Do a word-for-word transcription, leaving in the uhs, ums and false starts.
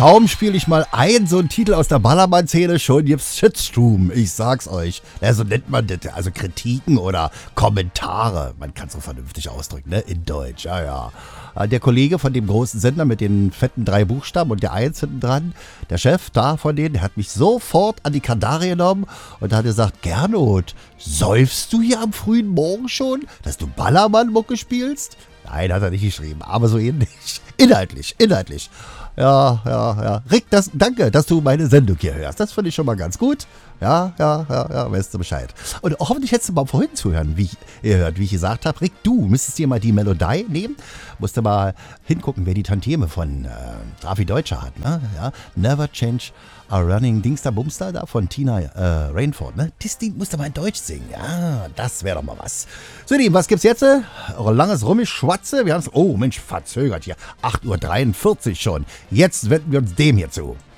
kaum spiele ich mal ein, so einen Titel aus der Ballermann-Szene, schon gibt's Shitstorm, ich sag's euch. Ja, so nennt man das, also Kritiken oder Kommentare, man kann es so vernünftig ausdrücken, ne, in Deutsch, ja, ja. Der Kollege von dem großen Sender mit den fetten drei Buchstaben und der Eins hinten dran, der Chef da von denen, der hat mich sofort an die Kandare genommen und hat gesagt, Gernot, säufst du hier am frühen Morgen schon, dass du Ballermann-Mucke spielst? Nein, hat er nicht geschrieben, aber so ähnlich. Inhaltlich, inhaltlich. Ja, ja, ja. Rick, das, danke, dass du meine Sendung hier hörst. Das finde ich schon mal ganz gut. Ja, ja, ja, ja, weißt du Bescheid. Und hoffentlich hättest du mal vorhin zuhören, wie ich, ihr hört, wie ich gesagt habe. Rick, du müsstest dir mal die Melodie nehmen. Musst du mal hingucken, wer die Tantieme von äh, Raffi Deutscher hat. Ne? Ja, Never Change a Running Dingster Bumster da von Tina äh, Rainford. Ne? Das Ding musst du mal in Deutsch singen. Ja, das wäre doch mal was. So, Lieben, was gibt's jetzt? Langes Rummischwatze. Wir haben's. Oh, Mensch, verzögert hier. acht Uhr dreiundvierzig schon. Jetzt wenden wir uns dem hier zu.